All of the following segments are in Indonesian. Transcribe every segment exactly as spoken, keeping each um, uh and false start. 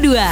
dua.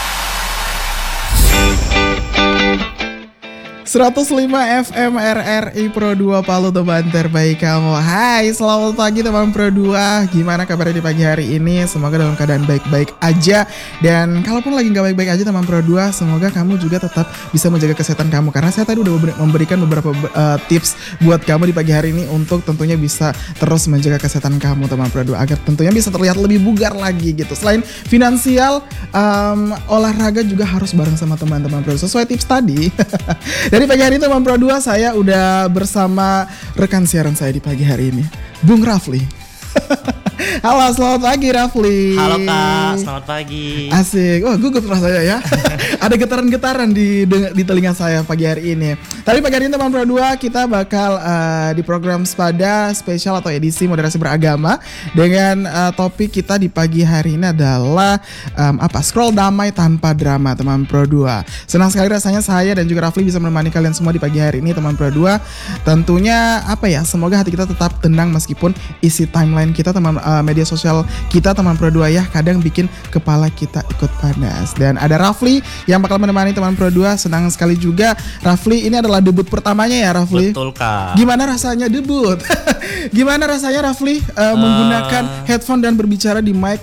seratus lima F M R R I Pro dua Palu, teman terbaik kamu. Hai, selamat pagi teman Pro dua. Gimana kabarnya di pagi hari ini? Semoga dalam keadaan baik-baik aja. Dan kalaupun lagi gak baik-baik aja teman Pro dua, semoga kamu juga tetap bisa menjaga kesehatan kamu. Karena saya tadi udah memberikan beberapa uh, tips buat kamu di pagi hari ini untuk tentunya bisa terus menjaga kesehatan kamu teman Pro dua, agar tentunya bisa terlihat lebih bugar lagi gitu. Selain finansial, um, olahraga juga harus bareng sama teman-teman Pro dua sesuai tips tadi. Dari pagi hari ini teman Pro dua, saya udah bersama rekan siaran saya di pagi hari ini, Bung Rafli. Halo, selamat pagi Rafli. Halo Kak, selamat pagi. Asik, wah gugup rasanya ya. Ada getaran-getaran di di telinga saya pagi hari ini. Tapi pagi hari ini teman Pro dua, kita bakal uh, di program Spada spesial atau edisi moderasi beragama dengan uh, topik kita di pagi hari ini adalah um, apa? Scroll damai tanpa drama teman Pro dua. Senang sekali rasanya saya dan juga Rafli bisa menemani kalian semua di pagi hari ini teman Pro dua. Tentunya apa ya? Semoga hati kita tetap tenang meskipun isi timeline kita teman uh, media sosial kita teman Pro dua ya kadang bikin kepala kita ikut panas. Dan ada Rafli yang bakal menemani teman Pro dua. Senang sekali juga Rafli, ini adalah debut pertamanya ya Rafli. Betul Kak. Gimana rasanya debut? Gimana rasanya Rafli uh, uh, menggunakan headphone dan berbicara di mic?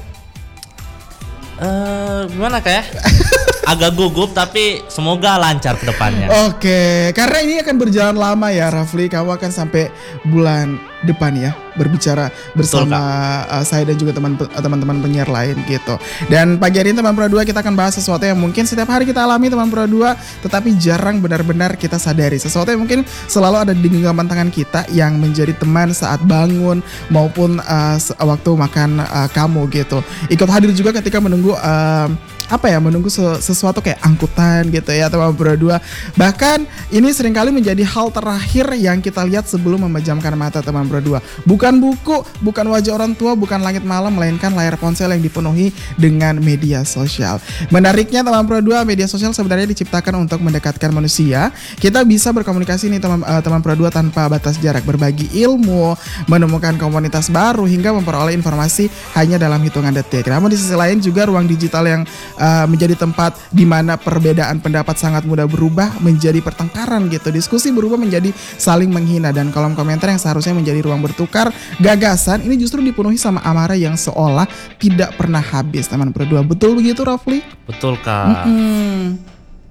Uh, gimana Kak ya? Agak gugup tapi semoga lancar ke depannya. Oke, karena ini akan berjalan lama ya Rafli. Kamu akan sampai bulan depan ya berbicara bersama uh, saya dan juga teman teman-teman penyiar lain gitu. Dan pagi hari ini teman Pro dua kita akan bahas sesuatu yang mungkin setiap hari kita alami teman Pro dua, tetapi jarang benar-benar kita sadari. Sesuatu yang mungkin selalu ada di genggaman tangan kita yang menjadi teman saat bangun maupun uh, waktu makan uh, kamu gitu. Ikut hadir juga ketika menunggu uh, apa ya menunggu sesuatu kayak angkutan gitu ya teman Pro dua. Bahkan ini seringkali menjadi hal terakhir yang kita lihat sebelum memejamkan mata teman Pro dua. Bukan buku, bukan wajah orang tua, bukan langit malam, melainkan layar ponsel yang dipenuhi dengan media sosial. Menariknya teman Pro dua, media sosial sebenarnya diciptakan untuk mendekatkan manusia. Kita bisa berkomunikasi nih teman uh, teman Pro dua tanpa batas jarak, berbagi ilmu, menemukan komunitas baru hingga memperoleh informasi hanya dalam hitungan detik. Namun di sisi lain juga ruang digital yang Uh, menjadi tempat di mana perbedaan pendapat sangat mudah berubah menjadi pertengkaran gitu. Diskusi berubah menjadi saling menghina, dan kolom komentar yang seharusnya menjadi ruang bertukar gagasan ini justru dipenuhi sama amarah yang seolah tidak pernah habis teman Pro dua. Betul begitu Rafli? Betul Kak. Mm-hmm.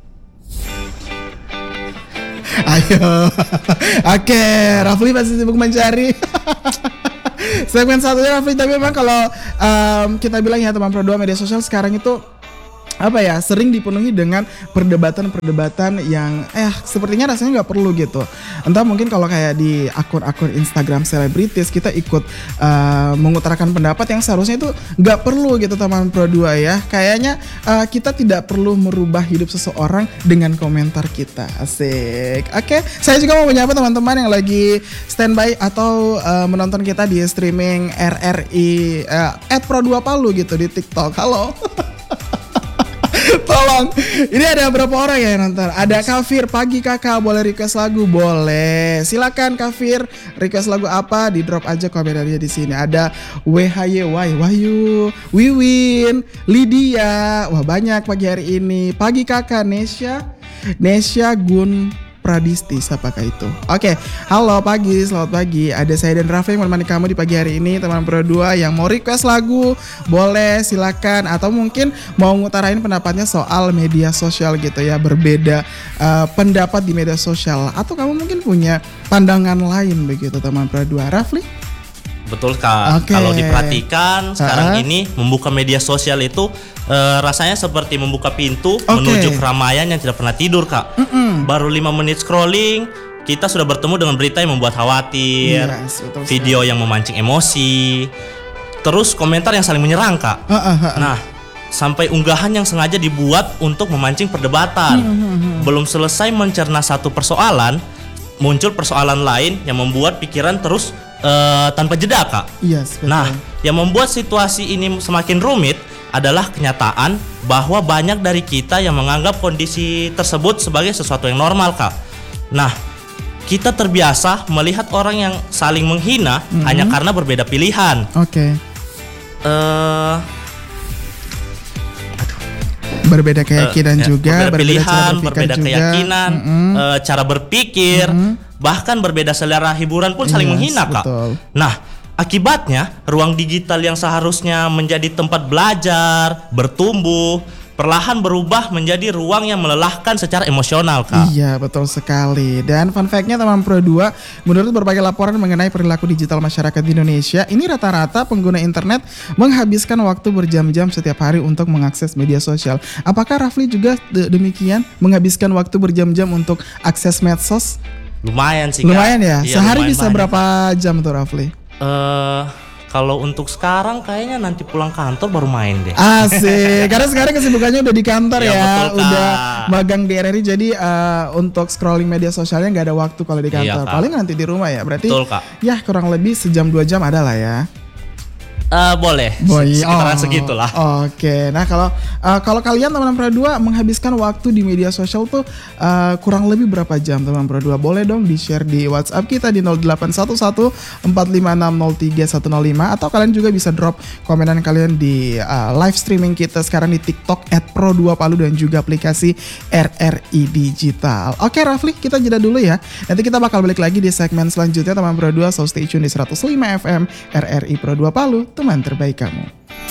Ayo. Oke, okay, Rafli masih sibuk mencari segmen satunya Rafli. Tapi memang kalau um, kita bilang ya teman Pro dua, media sosial sekarang itu apa ya sering dipenuhi dengan perdebatan-perdebatan yang eh sepertinya rasanya nggak perlu gitu. Entah mungkin kalau kayak di akun-akun Instagram selebritis kita ikut uh, mengutarakan pendapat yang seharusnya itu nggak perlu gitu teman Pro dua ya. Kayaknya uh, kita tidak perlu merubah hidup seseorang dengan komentar kita. Asik. Oke, okay. Saya juga mau menyapa teman-teman yang lagi standby atau uh, menonton kita di streaming R R I uh, at Pro dua Palu gitu di TikTok. Halo. Tolong, ini ada berapa orang ya yang nonton? Ada Kafir, pagi kakak, boleh request lagu? Boleh, silakan Kafir, request lagu apa? Di drop aja komentarnya di sini. Ada W H Y Y, Wahyu, Wiwin, Lydia, wah banyak pagi hari ini. Pagi kakak, Nesya, Nesya Gun Pradisti, siapakah itu? Oke, okay. Halo pagi, selamat pagi. Ada saya dan Rafli yang menemani kamu di pagi hari ini teman Pro dua. Yang mau request lagu boleh silakan, atau mungkin mau ngutarain pendapatnya soal media sosial gitu ya, berbeda uh, pendapat di media sosial, atau kamu mungkin punya pandangan lain begitu teman Pro dua. Rafli? Betul Kak. Okay. Kalau diperhatikan sekarang uh-huh. ini membuka media sosial itu uh, rasanya seperti membuka pintu okay. menuju keramaian yang tidak pernah tidur Kak. Mm-mm. Baru lima menit scrolling kita sudah bertemu dengan berita yang membuat khawatir, yes, video yang memancing emosi, terus komentar yang saling menyerang Kak. Uh-huh. Nah, sampai unggahan yang sengaja dibuat untuk memancing perdebatan. Uh-huh. Belum selesai mencerna satu persoalan, muncul persoalan lain yang membuat pikiran terus Uh, tanpa jeda Kak. Yes, betul. Nah, yang membuat situasi ini semakin rumit adalah kenyataan bahwa banyak dari kita yang menganggap kondisi tersebut sebagai sesuatu yang normal Kak. Nah, kita terbiasa melihat orang yang saling menghina mm-hmm. hanya karena berbeda pilihan. Oke. Okay. Uh, berbeda keyakinan uh, juga, berbeda berbeda pilihan, cara berpikir berbeda juga. keyakinan, Mm-mm. uh, cara berpikir, Mm-mm. bahkan berbeda selera hiburan pun saling Yes, menghina, Kak. betul. Nah, akibatnya ruang digital yang seharusnya menjadi tempat belajar, bertumbuh, perlahan berubah menjadi ruang yang melelahkan secara emosional, Kak. Iya, betul sekali. Dan fun fact-nya teman Pro dua, menurut berbagai laporan mengenai perilaku digital masyarakat di Indonesia, ini rata-rata pengguna internet menghabiskan waktu berjam-jam setiap hari untuk mengakses media sosial. Apakah Rafli juga de- demikian menghabiskan waktu berjam-jam untuk akses medsos? Lumayan sih, Kak. Lumayan ya. Iya, Sehari lumayan bisa banyak. berapa jam tuh Rafli? Eh, kalau untuk sekarang kayaknya nanti pulang kantor baru main deh. Asik, karena sekarang kesibukannya udah di kantor Iya, ya, betul, Kak. udah magang di R R I, jadi uh, untuk scrolling media sosialnya nggak ada waktu kalau di Iya, kantor. Kak. Paling nanti di rumah ya, berarti Betul, Kak. ya kurang lebih sejam dua jam ada lah ya. Eh, boleh, Boy, sekitaran oh, segitulah. Oke, nah kalau uh, kalau kalian teman-teman Pro dua menghabiskan waktu di media sosial tuh uh, kurang lebih berapa jam teman Pro dua? Boleh dong di-share di WhatsApp kita di nol delapan satu satu empat lima enam nol tiga satu nol lima, atau kalian juga bisa drop komenan kalian di uh, live streaming kita sekarang di TikTok at Pro dua Palu dan juga aplikasi R R I Digital. Oke Rafli, kita jeda dulu ya. Nanti kita bakal balik lagi di segmen selanjutnya teman Pro dua, so stay tune di seratus lima F M R R I Pro dua Palu, teman terbaik kamu.